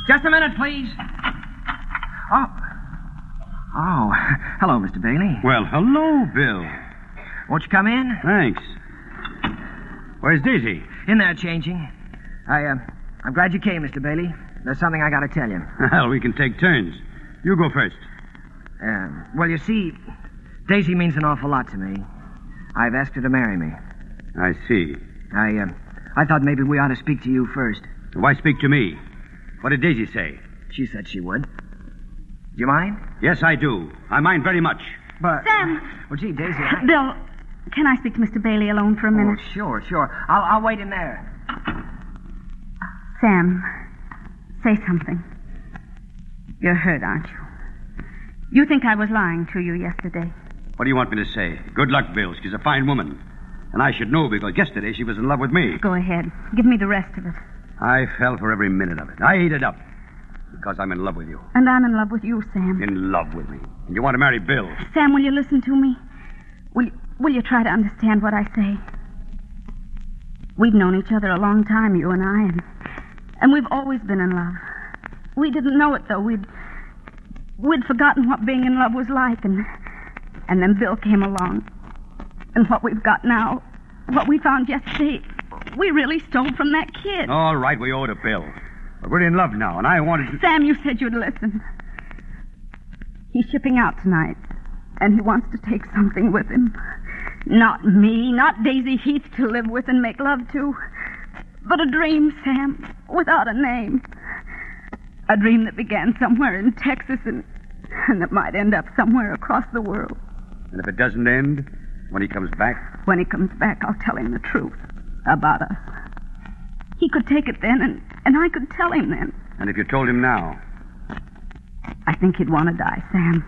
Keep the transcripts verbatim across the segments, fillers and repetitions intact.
Just a minute, please. Oh. Oh, hello, Mister Bailey. Well, hello, Bill. Won't you come in? Thanks. Where's Daisy? In there, changing. I, uh, I'm glad you came, Mister Bailey. There's something I got to tell you. Well, we can take turns. You go first. Uh, well, you see, Daisy means an awful lot to me. I've asked her to marry me. I see. I, uh, I thought maybe we ought to speak to you first. Why speak to me? What did Daisy say? She said she would. Do you mind? Yes, I do. I mind very much. But... Sam! Well, gee, Daisy, I... Bill, can I speak to Mister Bailey alone for a minute? Oh, sure, sure. I'll, I'll wait in there. Sam, say something. You're hurt, aren't you? You think I was lying to you yesterday. What do you want me to say? Good luck, Bill. She's a fine woman. And I should know because yesterday she was in love with me. Go ahead. Give me the rest of it. I fell for every minute of it. I ate it up. Because I'm in love with you. And I'm in love with you, Sam. In love with me. And you want to marry Bill. Sam, will you listen to me? Will you, will you try to understand what I say? We've known each other a long time, you and I, and, and we've always been in love. We didn't know it, though. We'd, we'd forgotten what being in love was like, and, and then Bill came along. And what we've got now, what we found yesterday, we really stole from that kid. All right, we owe it to Bill. But we're in love now, and I wanted to... Sam, you said you'd listen. He's shipping out tonight, and he wants to take something with him. Not me, not Daisy Heath to live with and make love to, but a dream, Sam, without a name. A dream that began somewhere in Texas and, and that might end up somewhere across the world. And if it doesn't end, when he comes back? When he comes back, I'll tell him the truth about us. He could take it then, and, and I could tell him then. And if you told him now? I think he'd want to die, Sam.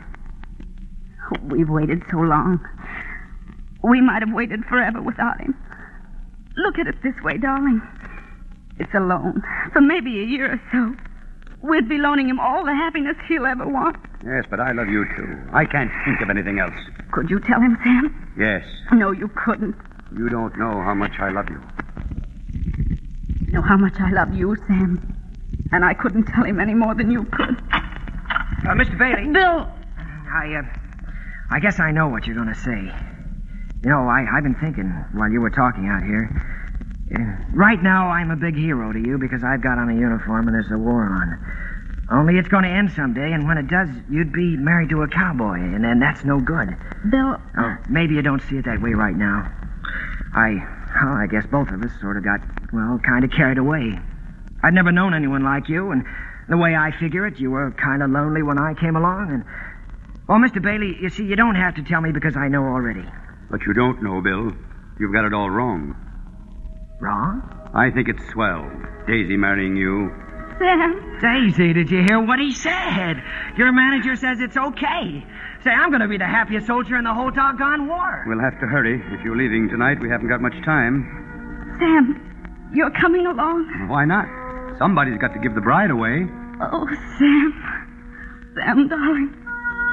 We've waited so long. We might have waited forever without him. Look at it this way, darling. It's a loan for maybe a year or so. We'd be loaning him all the happiness he'll ever want. Yes, but I love you, too. I can't think of anything else. Could you tell him, Sam? Yes. No, you couldn't. You don't know how much I love you. You know how much I love you, Sam. And I couldn't tell him any more than you could. Uh, Mister Bailey. Bill! I, uh, I guess I know what you're going to say. You know, I, I've been thinking while you were talking out here. Uh, right now, I'm a big hero to you because I've got on a uniform and there's a war on. Only it's going to end someday, and when it does, you'd be married to a cowboy, and then that's no good. Bill... Oh, maybe you don't see it that way right now. I, well, I guess both of us sort of got, well, kind of carried away. I'd never known anyone like you, and the way I figure it, you were kind of lonely when I came along, and... Well, Mister Bailey, you see, you don't have to tell me because I know already. But you don't know, Bill. You've got it all wrong. Wrong? I think it's swell. Daisy marrying you. Sam? Daisy, did you hear what he said? Your manager says it's okay. Say, I'm going to be the happiest soldier in the whole doggone war. We'll have to hurry. If you're leaving tonight, we haven't got much time. Sam, you're coming along? Why not? Somebody's got to give the bride away. Oh, Sam. Sam, darling.